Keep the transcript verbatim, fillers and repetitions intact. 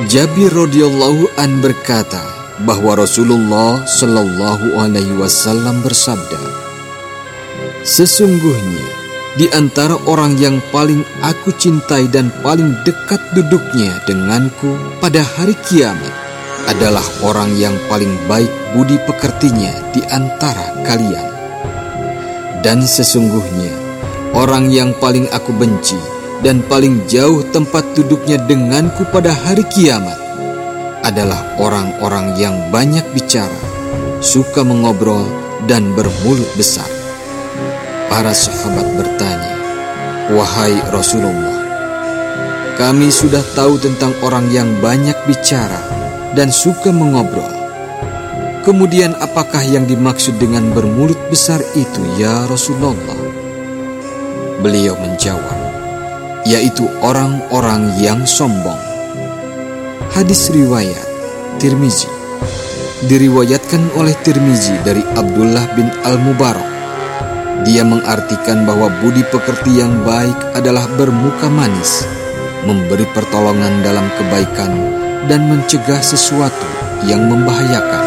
Jabir radhiyallahu an berkata bahwa Rasulullah shallallahu alaihi wasallam bersabda, "Sesungguhnya di antara orang yang paling aku cintai dan paling dekat duduknya denganku pada hari kiamat adalah orang yang paling baik budi pekertinya di antara kalian. Dan sesungguhnya orang yang paling aku benci dan paling jauh tempat duduknya denganku pada hari kiamat adalah orang-orang yang banyak bicara, suka mengobrol dan bermulut besar." Para sahabat bertanya, "Wahai Rasulullah, kami sudah tahu tentang orang yang banyak bicara dan suka mengobrol. Kemudian apakah yang dimaksud dengan bermulut besar itu ya Rasulullah?" Beliau menjawab, "Yaitu orang-orang yang sombong." Hadis riwayat Tirmizi. Diriwayatkan oleh Tirmizi dari Abdullah bin Al-Mubarak. Dia mengartikan bahwa budi pekerti yang baik adalah bermuka manis, memberi pertolongan dalam kebaikan, dan mencegah sesuatu yang membahayakan.